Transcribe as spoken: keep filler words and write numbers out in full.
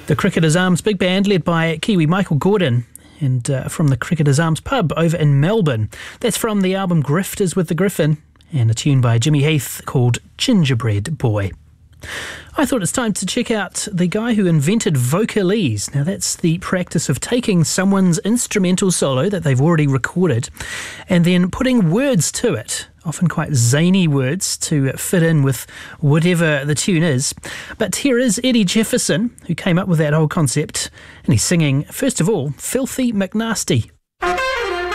The Cricketers Arms Big Band, led by Kiwi Michael Gordon, and uh, from the Cricketers Arms pub over in Melbourne. That's from the album Grifters with the Griffin, and a tune by Jimmy Heath called Gingerbread Boy. I thought it's time to check out the guy who invented vocalese. Now, that's the practice of taking someone's instrumental solo that they've already recorded and then putting words to it, often quite zany words to fit in with whatever the tune is. But here is Eddie Jefferson, who came up with that whole concept, and he's singing, first of all, Filthy McNasty.